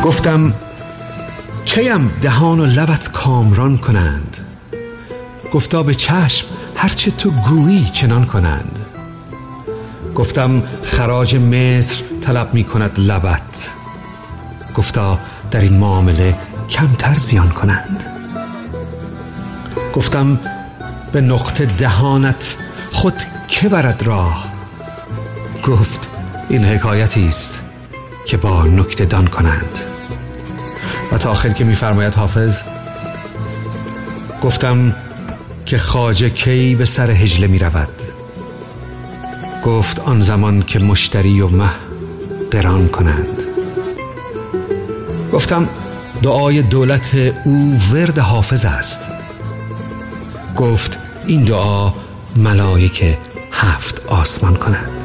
گفتم کیم دهان و لبت کامران کنند؟ گفتا به چشم هرچه تو گویی چنان کنند. گفتم خراج مصر طلب می کند لبت. گفتا در این معامله کمتر زیان کنند. گفتم به نقطه دهانت خود که برد راه؟ گفت این حکایتی است که با نکته دان کنند. و تا آخر که می‌فرماید حافظ، گفتم که خواجه کی به سر حجله می رود؟ گفت آن زمان که مشتری و مه قران کنند. گفتم دعای دولت او ورد حافظ است. گفت این دعا ملائکه 7 آسمان کنند.